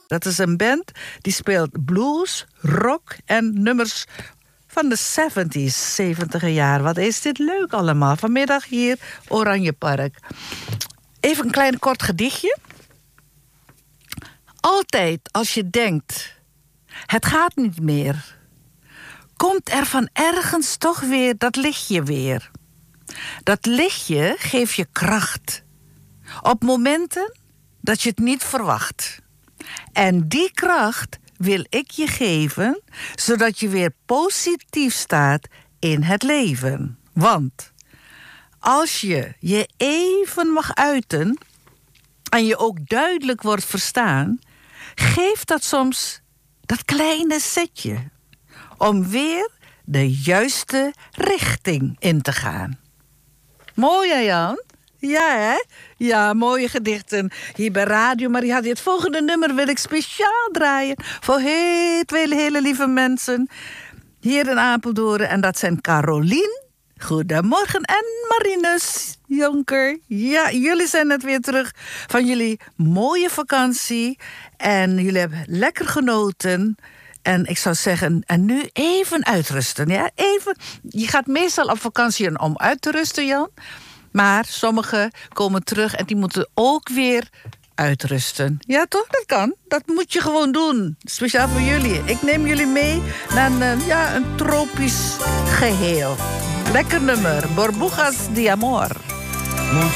Dat is een band die speelt blues, rock en nummers van de 70's, 70e jaar. Wat is dit leuk allemaal. Vanmiddag hier Oranje Park. Even een klein kort gedichtje. Altijd als je denkt, het gaat niet meer, komt er van ergens toch weer dat lichtje weer. Dat lichtje geeft je kracht. Op momenten dat je het niet verwacht. En die kracht wil ik je geven, zodat je weer positief staat in het leven. Want als je je even mag uiten en je ook duidelijk wordt verstaan, geeft dat soms dat kleine zetje om weer de juiste richting in te gaan. Mooi, hè, Jan? Ja, hè? Ja, mooie gedichten hier bij Radio Maria. Het volgende nummer wil ik speciaal draaien voor hele lieve mensen hier in Apeldoorn. En dat zijn Carolien, goedemorgen, en Marinus Jonker. Ja, jullie zijn net weer terug van jullie mooie vakantie. En jullie hebben lekker genoten. En ik zou zeggen, en nu even uitrusten. Ja? Even, je gaat meestal op vakantie om uit te rusten, Jan. Maar sommigen komen terug en die moeten ook weer uitrusten. Ja, toch? Dat kan. Dat moet je gewoon doen. Speciaal voor jullie. Ik neem jullie mee naar een tropisch geheel. Lekker nummer. Burbujas de Amor.